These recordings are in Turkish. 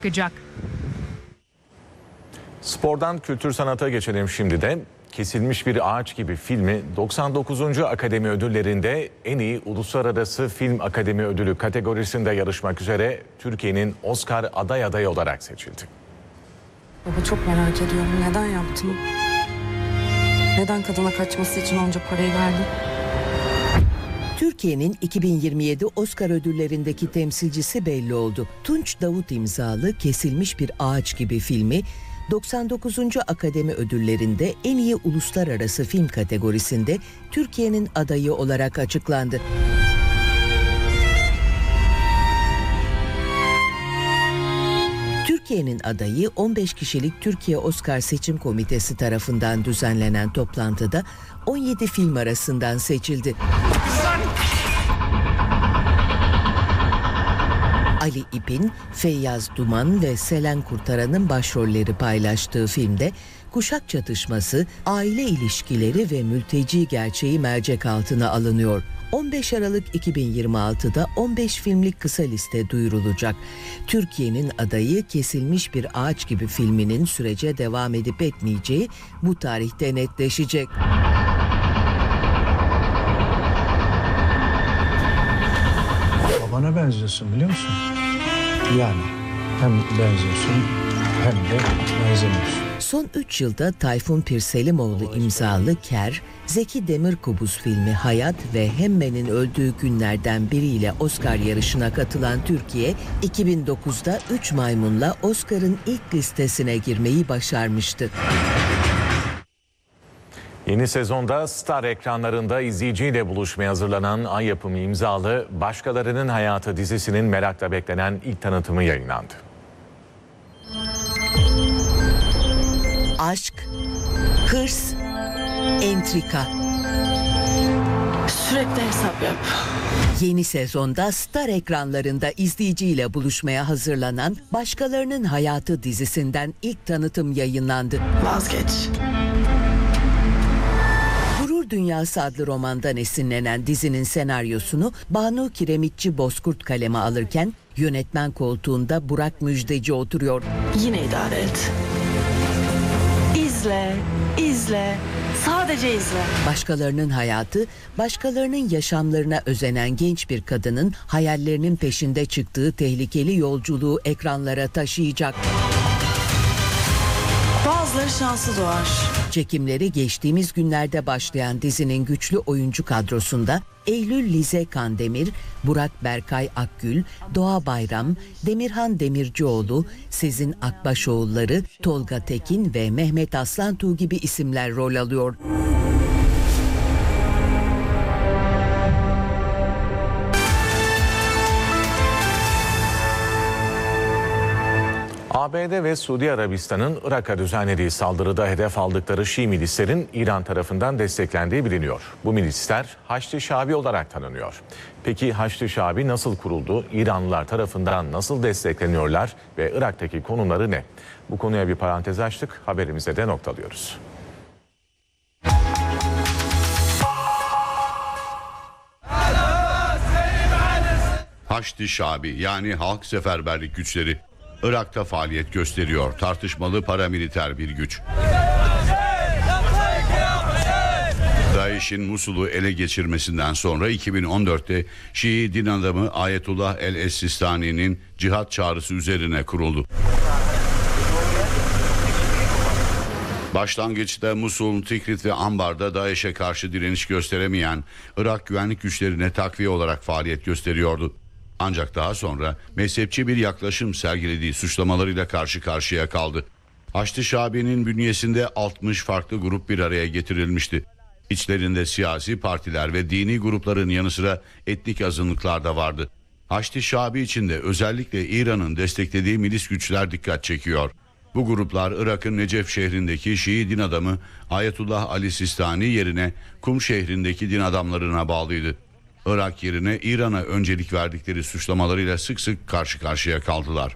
çıkacak. Spordan kültür sanata geçelim şimdi de. Kesilmiş Bir Ağaç Gibi filmi 99. Akademi Ödülleri'nde en iyi Uluslararası Film Akademi Ödülü kategorisinde yarışmak üzere Türkiye'nin Oscar adayı olarak seçildi. Baba çok merak ediyorum. Neden yaptın? Neden kadına kaçması için onca parayı verdin? Türkiye'nin 2027 Oscar ödüllerindeki temsilcisi belli oldu. Tunç Davut imzalı Kesilmiş Bir Ağaç Gibi filmi 99. Akademi Ödülleri'nde en iyi uluslararası film kategorisinde Türkiye'nin adayı olarak açıklandı. Türkiye'nin adayı 15 kişilik Türkiye Oscar Seçim Komitesi tarafından düzenlenen toplantıda 17 film arasından seçildi. Ali İp'in, Feyyaz Duman ve Selen Kurtaran'ın başrolleri paylaştığı filmde kuşak çatışması, aile ilişkileri ve mülteci gerçeği mercek altına alınıyor. 15 Aralık 2026'da 15 filmlik kısa liste duyurulacak. Türkiye'nin adayı Kesilmiş Bir Ağaç Gibi filminin sürece devam edip etmeyeceği bu tarihte netleşecek. Babana benziyorsun biliyor musun? Yani hem benziyorsun hem de benzemiyorsun. Son 3 yılda Tayfun Pirselimoğlu imzalı Ker, Zeki Demirkubuz filmi Hayat ve Hemmen'in öldüğü günlerden biriyle Oscar yarışına katılan Türkiye, 2009'da 3 maymunla Oscar'ın ilk listesine girmeyi başarmıştı. Yeni sezonda Star ekranlarında izleyiciyle buluşmaya hazırlanan Ay Yapımı imzalı Başkalarının Hayatı dizisinin merakla beklenen ilk tanıtımı yayınlandı. Aşk, hırs, entrika. Sürekli hesap yap. Yeni sezonda Star ekranlarında izleyiciyle buluşmaya hazırlanan Başkalarının Hayatı dizisinden ilk tanıtım yayınlandı. Vazgeç. Gurur Dünyası adlı romandan esinlenen dizinin senaryosunu Banu Kiremitçi Bozkurt kaleme alırken yönetmen koltuğunda Burak Müjdeci oturuyor. Yine idare et. İzle, izle, sadece izle. Başkalarının hayatı, başkalarının yaşamlarına özenen genç bir kadının hayallerinin peşinde çıktığı tehlikeli yolculuğu ekranlara taşıyacak. Bazıları şanslı doğar. Çekimleri geçtiğimiz günlerde başlayan dizinin güçlü oyuncu kadrosunda Eylül Lize Kandemir, Burak Berkay Akgül, Doğa Bayram, Demirhan Demircioğlu, Sezin Akbaşoğulları, Tolga Tekin ve Mehmet Aslantuğ gibi isimler rol alıyor. ABD ve Suudi Arabistan'ın Irak'a düzenlediği saldırıda hedef aldıkları Şii milislerin İran tarafından desteklendiği biliniyor. Bu milisler Haçlı Şabi olarak tanınıyor. Peki Haçlı Şabi nasıl kuruldu? İranlılar tarafından nasıl destekleniyorlar ve Irak'taki konumları ne? Bu konuya bir parantez açtık, haberimize de noktalıyoruz. Haçlı Şabi yani Halk Seferberlik Güçleri Irak'ta faaliyet gösteriyor. Tartışmalı paramiliter bir güç. DAEŞ'in Musul'u ele geçirmesinden sonra 2014'te Şii din adamı Ayetullah el-Es-Sistani'nin cihat çağrısı üzerine kuruldu. Başlangıçta Musul, Tikrit ve Ambar'da DAEŞ'e karşı direniş gösteremeyen Irak güvenlik güçlerine takviye olarak faaliyet gösteriyordu. Ancak daha sonra mezhepçi bir yaklaşım sergilediği suçlamalarıyla karşı karşıya kaldı. Haçlı Şabi'nin bünyesinde 60 farklı grup bir araya getirilmişti. İçlerinde siyasi partiler ve dini grupların yanı sıra etnik azınlıklar da vardı. Haçlı Şabi içinde özellikle İran'ın desteklediği milis güçler dikkat çekiyor. Bu gruplar Irak'ın Necef şehrindeki Şii din adamı Ayetullah Ali Sistani yerine Kum şehrindeki din adamlarına bağlıydı. Irak yerine İran'a öncelik verdikleri suçlamalarıyla sık sık karşı karşıya kaldılar.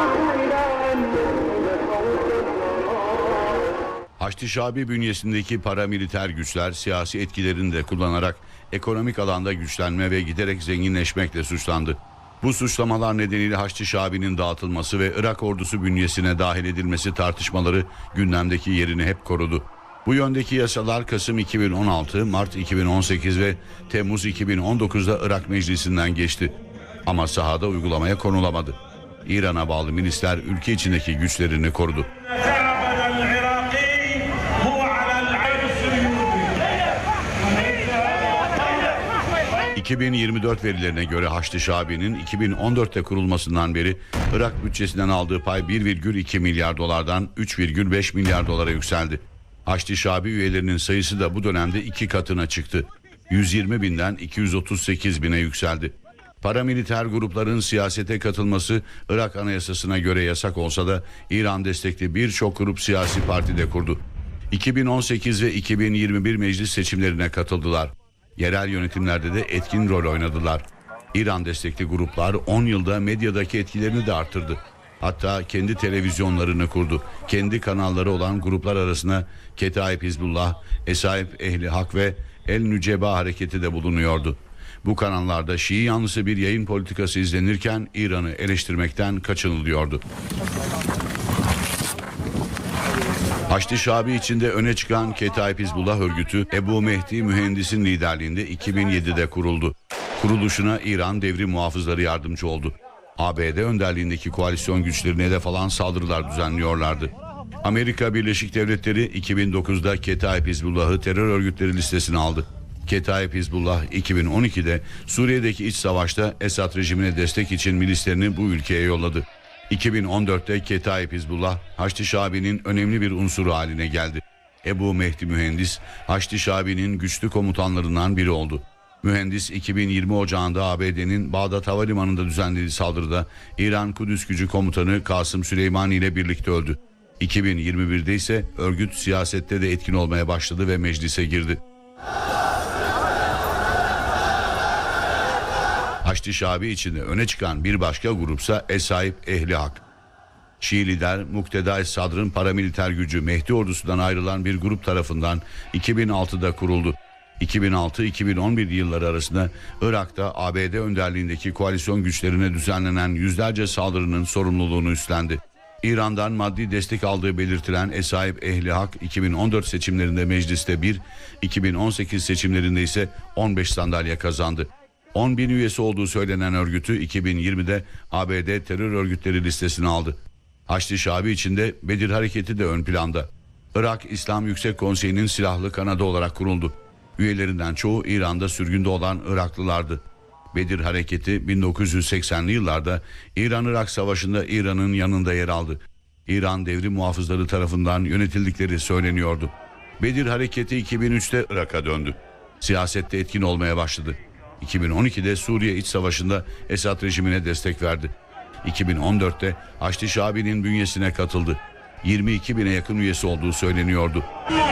Haçlı Şabi bünyesindeki paramiliter güçler siyasi etkilerini de kullanarak ekonomik alanda güçlenme ve giderek zenginleşmekle suçlandı. Bu suçlamalar nedeniyle Haçlı Şabi'nin dağıtılması ve Irak ordusu bünyesine dahil edilmesi tartışmaları gündemdeki yerini hep korudu. Bu yöndeki yasalar Kasım 2016, Mart 2018 ve Temmuz 2019'da Irak Meclisi'nden geçti. Ama sahada uygulamaya konulamadı. İran'a bağlı milisler ülke içindeki güçlerini korudu. 2024 verilerine göre Haçlı Şabi'nin 2014'te kurulmasından beri Irak bütçesinden aldığı pay 1,2 milyar dolardan 3,5 milyar dolara yükseldi. Haçlı Şabi üyelerinin sayısı da bu dönemde 2 katına çıktı. 120 binden 238 bine yükseldi. Paramiliter grupların siyasete katılması Irak Anayasası'na göre yasak olsa da İran destekli birçok grup siyasi parti de kurdu. 2018 ve 2021 meclis seçimlerine katıldılar. Yerel yönetimlerde de etkin rol oynadılar. İran destekli gruplar 10 yılda medyadaki etkilerini de arttırdı. Hatta kendi televizyonlarını kurdu. Kendi kanalları olan gruplar arasında Ketaib Hizbullah, Esaib Ehli Hak ve El Nüceba hareketi de bulunuyordu. Bu kanallarda Şii yanlısı bir yayın politikası izlenirken İran'ı eleştirmekten kaçınılıyordu. Haçlı Şabi içinde öne çıkan Ketaib Hizbullah örgütü Ebu Mehdi Mühendis'in liderliğinde 2007'de kuruldu. Kuruluşuna İran devrim muhafızları yardımcı oldu. ABD önderliğindeki koalisyon güçlerine de falan saldırılar düzenliyorlardı. Amerika Birleşik Devletleri 2009'da Ketaib Hizbullah'ı terör örgütleri listesine aldı. Ketaib Hizbullah 2012'de Suriye'deki iç savaşta Esad rejimine destek için milislerini bu ülkeye yolladı. 2014'te Ketaib Hizbullah Haçlı Şabi'nin önemli bir unsuru haline geldi. Ebu Mehdi Mühendis Haçlı Şabi'nin güçlü komutanlarından biri oldu. Mühendis 2020 Ocağı'nda ABD'nin Bağdat Havalimanı'nda düzenlediği saldırıda İran Kudüs Gücü Komutanı Kasım Süleymani ile birlikte öldü. 2021'de ise örgüt siyasette de etkin olmaya başladı ve meclise girdi. Haçlı Şabi içinde öne çıkan bir başka grupsa Esaib Ehli Hak. Şii lider Mukteda Sadr'ın paramiliter gücü Mehdi ordusundan ayrılan bir grup tarafından 2006'da kuruldu. 2006-2011 yılları arasında Irak'ta ABD önderliğindeki koalisyon güçlerine düzenlenen yüzlerce saldırının sorumluluğunu üstlendi. İran'dan maddi destek aldığı belirtilen Esaib Ehli Hak 2014 seçimlerinde mecliste 1, 2018 seçimlerinde ise 15 sandalye kazandı. 10 bin üyesi olduğu söylenen örgütü 2020'de ABD terör örgütleri listesine aldı. Haçlı Şabi içinde Bedir Hareketi de ön planda. Irak İslam Yüksek Konseyi'nin silahlı kanadı olarak kuruldu. Üyelerinden çoğu İran'da sürgünde olan Iraklılardı. Bedir Hareketi 1980'li yıllarda İran-Irak Savaşı'nda İran'ın yanında yer aldı. İran devrim muhafızları tarafından yönetildikleri söyleniyordu. Bedir Hareketi 2003'te Irak'a döndü. Siyasette etkin olmaya başladı. 2012'de Suriye İç Savaşı'nda Esad rejimine destek verdi. 2014'te Haçlı Şabi'nin bünyesine katıldı. 22 bine yakın üyesi olduğu söyleniyordu.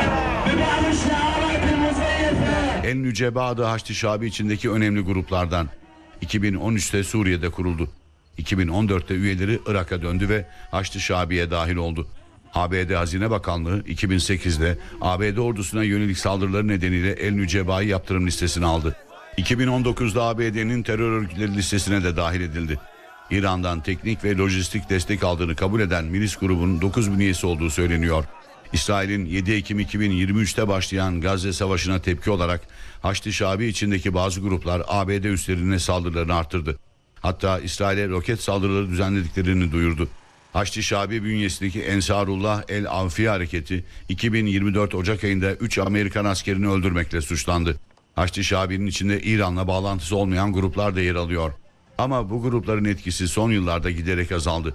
El Nüceba da Haçlı Şabi içindeki önemli gruplardan. 2013'te Suriye'de kuruldu. 2014'te üyeleri Irak'a döndü ve Haçlı Şabi'ye dahil oldu. ABD Hazine Bakanlığı 2008'de ABD ordusuna yönelik saldırıları nedeniyle El Nüceba'yı yaptırım listesine aldı. 2019'da ABD'nin terör örgütleri listesine de dahil edildi. İran'dan teknik ve lojistik destek aldığını kabul eden milis grubunun 9 bin üyesi olduğu söyleniyor. İsrail'in 7 Ekim 2023'te başlayan Gazze Savaşı'na tepki olarak Haçlı Şabi içindeki bazı gruplar ABD üslerine saldırılarını arttırdı. Hatta İsrail'e roket saldırıları düzenlediklerini duyurdu. Haçlı Şabi bünyesindeki Ensarullah El Avfi hareketi 2024 Ocak ayında 3 Amerikan askerini öldürmekle suçlandı. Haçlı Şabi'nin içinde İran'la bağlantısı olmayan gruplar da yer alıyor. Ama bu grupların etkisi son yıllarda giderek azaldı.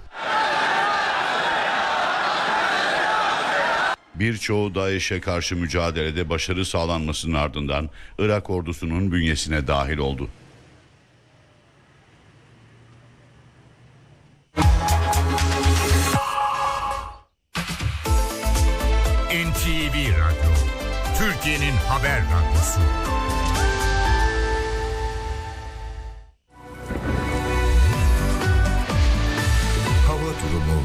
Birçoğu DAEŞ'e karşı mücadelede başarı sağlanmasının ardından Irak ordusunun bünyesine dahil oldu. NTV Radyo, Türkiye'nin haber radyosu. Hava durumu.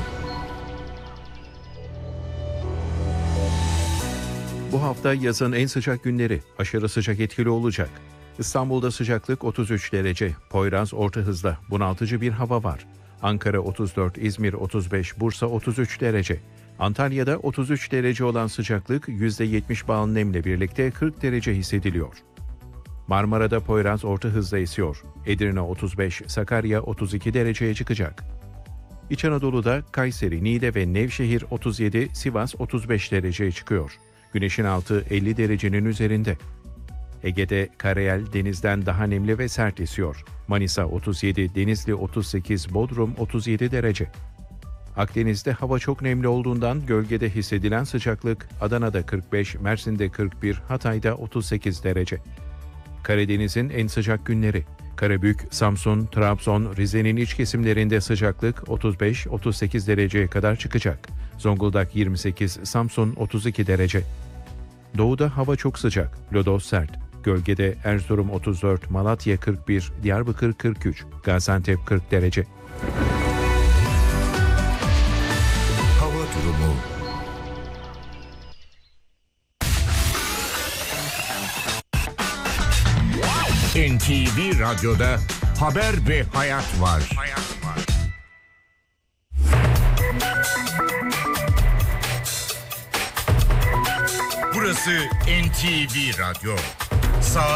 Bu hafta yazın en sıcak günleri, aşırı sıcak etkili olacak. İstanbul'da sıcaklık 33 derece. Poyraz orta hızda bunaltıcı bir hava var. Ankara 34, İzmir 35, Bursa 33 derece. Antalya'da 33 derece olan sıcaklık %70 bağlı nemle birlikte 40 derece hissediliyor. Marmara'da Poyraz orta hızda esiyor. Edirne 35, Sakarya 32 dereceye çıkacak. İç Anadolu'da Kayseri, Niğde ve Nevşehir 37, Sivas 35 dereceye çıkıyor. Güneşin altı 50 derecenin üzerinde. Ege'de karayel denizden daha nemli ve sert esiyor. Manisa 37, Denizli 38, Bodrum 37 derece. Akdeniz'de hava çok nemli olduğundan gölgede hissedilen sıcaklık Adana'da 45, Mersin'de 41, Hatay'da 38 derece. Karadeniz'in en sıcak günleri. Karabük, Samsun, Trabzon, Rize'nin iç kesimlerinde sıcaklık 35-38 dereceye kadar çıkacak. Zonguldak 28, Samsun 32 derece. Doğuda hava çok sıcak, lodos sert. Gölgede Erzurum 34, Malatya 41, Diyarbakır 43, Gaziantep 40 derece. Hava durumu. NTV Radyo'da haber ve hayat var. Burası NTV Radyo.